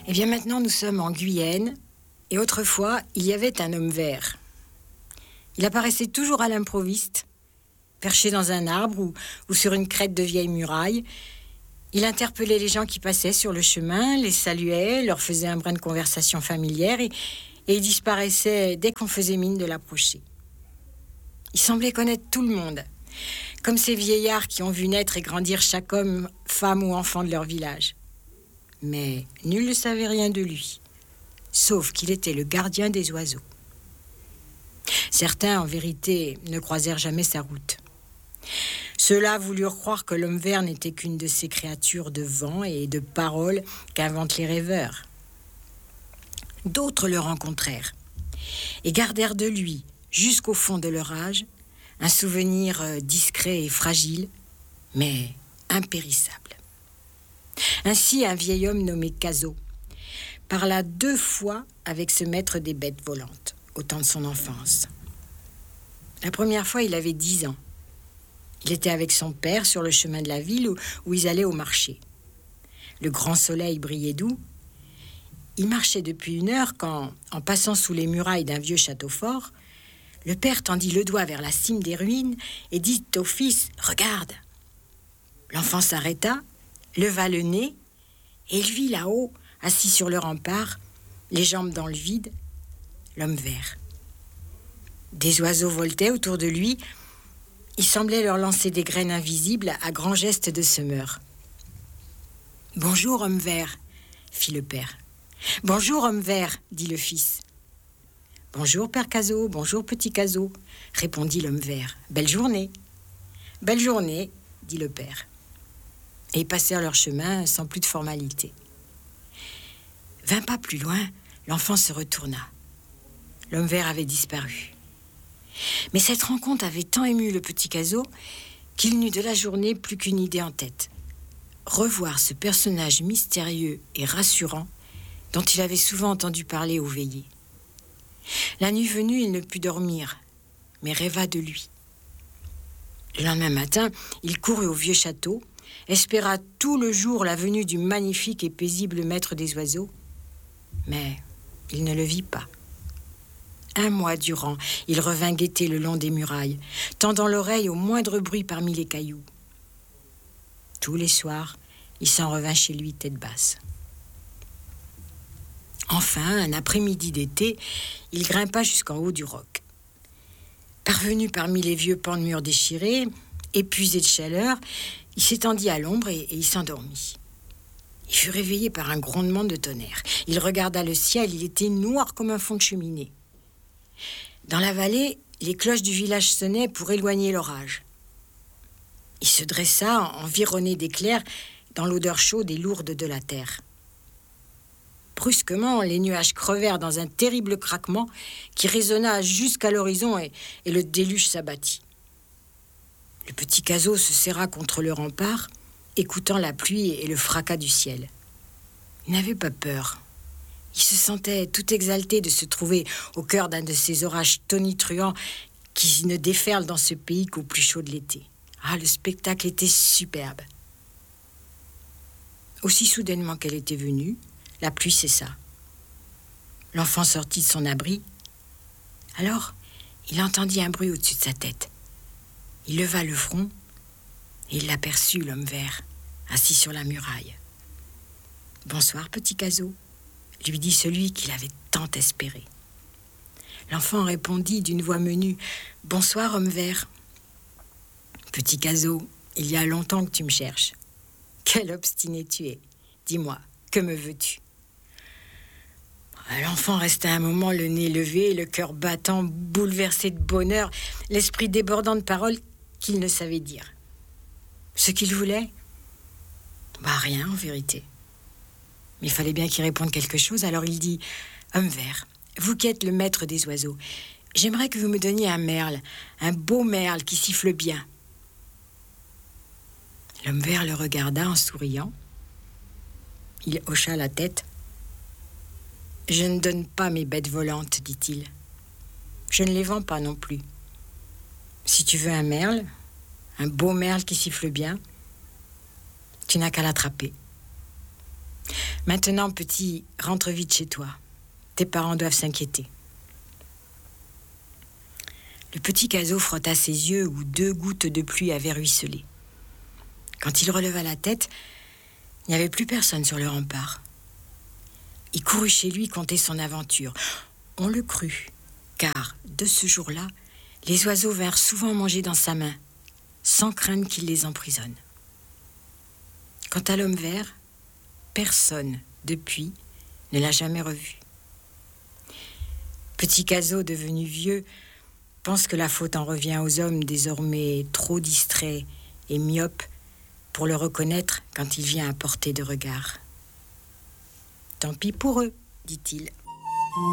Eh bien maintenant nous sommes en Guyenne, et autrefois il y avait un homme vert. Il apparaissait toujours à l'improviste, perché dans un arbre ou sur une crête de vieille muraille. Il interpellait les gens qui passaient sur le chemin, les saluait, leur faisait un brin de conversation familière et il disparaissait dès qu'on faisait mine de l'approcher. Il semblait connaître tout le monde, comme ces vieillards qui ont vu naître et grandir chaque homme, femme ou enfant de leur village. Mais nul ne savait rien de lui, sauf qu'il était le gardien des oiseaux. Certains, en vérité, ne croisèrent jamais sa route. Ceux-là voulurent croire que l'homme vert n'était qu'une de ces créatures de vent et de paroles qu'inventent les rêveurs. D'autres le rencontrèrent et gardèrent de lui, jusqu'au fond de leur âge, un souvenir discret et fragile, mais impérissable. Ainsi, un vieil homme nommé Cazot parla 2 fois avec ce maître des bêtes volantes, au temps de son enfance. La première fois, il avait 10 ans. Il était avec son père sur le chemin de la ville où ils allaient au marché. Le grand soleil brillait doux. Il marchait depuis 1 heure quand, en passant sous les murailles d'un vieux château fort, le père tendit le doigt vers la cime des ruines et dit au fils « Regarde !» L'enfant s'arrêta, leva le nez et il vit là-haut, assis sur le rempart, les jambes dans le vide, l'homme vert. Des oiseaux voletaient autour de lui. Il semblait leur lancer des graines invisibles à grands gestes de semeur. « Bonjour, homme vert !» fit le père. « Bonjour, homme vert !» dit le fils. « Bonjour, père Cazot, bonjour, petit Cazot !» répondit l'homme vert. « Belle journée !»« Belle journée !» dit le père. Et ils passèrent leur chemin sans plus de formalité. 20 pas plus loin, l'enfant se retourna. L'homme vert avait disparu. Mais cette rencontre avait tant ému le petit Cazot qu'il n'eut de la journée plus qu'une idée en tête. Revoir ce personnage mystérieux et rassurant dont il avait souvent entendu parler aux veillées. La nuit venue, il ne put dormir, mais rêva de lui. Le lendemain matin, il courut au vieux château, espéra tout le jour la venue du magnifique et paisible maître des oiseaux, mais il ne le vit pas. 1 mois durant, il revint guetter le long des murailles, tendant l'oreille au moindre bruit parmi les cailloux. Tous les soirs, il s'en revint chez lui tête basse. Enfin, un après-midi d'été, il grimpa jusqu'en haut du roc. Parvenu parmi les vieux pans de murs déchirés, épuisé de chaleur, il s'étendit à l'ombre et il s'endormit. Il fut réveillé par un grondement de tonnerre. Il regarda le ciel, il était noir comme un fond de cheminée. Dans la vallée, les cloches du village sonnaient pour éloigner l'orage. Il se dressa, environné d'éclairs, dans l'odeur chaude et lourde de la terre. Brusquement, les nuages crevèrent dans un terrible craquement qui résonna jusqu'à l'horizon et le déluge s'abattit. Le petit Cazot se serra contre le rempart, écoutant la pluie et le fracas du ciel. Il n'avait pas peur. Il se sentait tout exalté de se trouver au cœur d'un de ces orages tonitruants qui ne déferlent dans ce pays qu'au plus chaud de l'été. Ah, le spectacle était superbe. Aussi soudainement qu'elle était venue, la pluie cessa. L'enfant sortit de son abri. Alors, il entendit un bruit au-dessus de sa tête. Il leva le front et il aperçut l'homme vert, assis sur la muraille. « Bonsoir, petit Cazot !» lui dit celui qu'il avait tant espéré. L'enfant répondit d'une voix menue « Bonsoir, homme vert !»« Petit Cazot, il y a longtemps que tu me cherches. Quel obstiné tu es. Dis-moi, que me veux-tu » L'enfant resta un moment le nez levé, le cœur battant, bouleversé de bonheur, l'esprit débordant de paroles qu'il ne savait dire. Ce qu'il voulait ? Rien en vérité. Mais il fallait bien qu'il réponde quelque chose, alors il dit « Homme vert, vous qui êtes le maître des oiseaux, j'aimerais que vous me donniez un merle, un beau merle qui siffle bien. » L'homme vert le regarda en souriant. Il hocha la tête. « Je ne donne pas mes bêtes volantes, dit-il. Je ne les vends pas non plus. Si tu veux un merle, un beau merle qui siffle bien, tu n'as qu'à l'attraper. » Maintenant, petit, rentre vite chez toi. Tes parents doivent s'inquiéter. Le petit Caso frotta ses yeux où 2 gouttes de pluie avaient ruisselé. Quand il releva la tête, il n'y avait plus personne sur le rempart. Il courut chez lui conter son aventure. On le crut, car de ce jour-là, les oiseaux vinrent souvent manger dans sa main, sans craindre qu'il les emprisonne. Quant à l'homme vert, personne, depuis, ne l'a jamais revu. Petit Caso, devenu vieux, pense que la faute en revient aux hommes désormais trop distraits et myopes pour le reconnaître quand il vient à portée de regard. « Tant pis pour eux, dit-il.